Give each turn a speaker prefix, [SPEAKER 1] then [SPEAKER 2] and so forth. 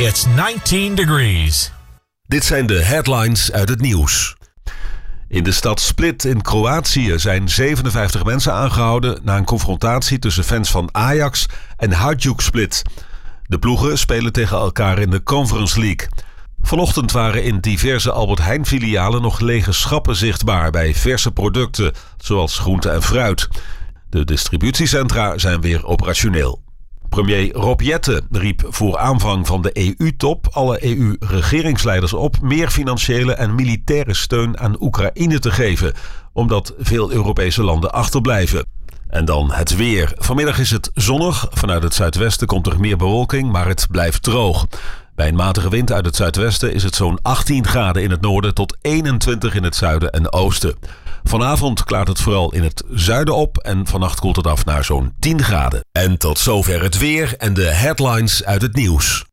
[SPEAKER 1] It's 19 degrees.
[SPEAKER 2] Dit zijn de headlines uit het nieuws. In de stad Split in Kroatië zijn 57 mensen aangehouden na een confrontatie tussen fans van Ajax en Hajduk Split. De ploegen spelen tegen elkaar in de Conference League. Vanochtend waren in diverse Albert Heijn filialen nog lege schappen zichtbaar bij verse producten, zoals groente en fruit. De distributiecentra zijn weer operationeel. Premier Rob Jetten riep voor aanvang van de EU-top alle EU-regeringsleiders op meer financiële en militaire steun aan Oekraïne te geven, omdat veel Europese landen achterblijven. En dan het weer. Vanmiddag is het zonnig. Vanuit het zuidwesten komt er meer bewolking, maar het blijft droog. Bij een matige wind uit het zuidwesten is het zo'n 18 graden in het noorden tot 21 in het zuiden en oosten. Vanavond klaart het vooral in het zuiden op en vannacht koelt het af naar zo'n 10 graden. En tot zover het weer en de headlines uit het nieuws.